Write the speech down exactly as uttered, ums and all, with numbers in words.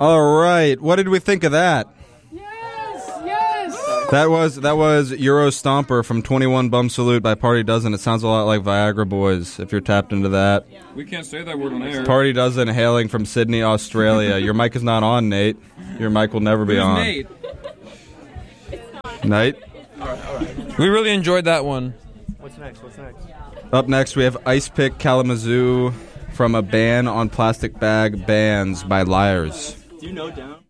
All right. What did we think of that? Yes, yes. That was that was Euro Stomper from twenty-one Bum Salute by Party Dozen. It sounds a lot like Viagra Boys if you're tapped into that. We can't say that word on air. Party Dozen hailing from Sydney, Australia. Your mic is not on, Nate. Your mic will never be Who's on. Nate? Nate? We really enjoyed that one. What's next? What's next? Up next, we have Ice Pick Kalamazoo from a ban on plastic bag bans by Liars. Do you know down?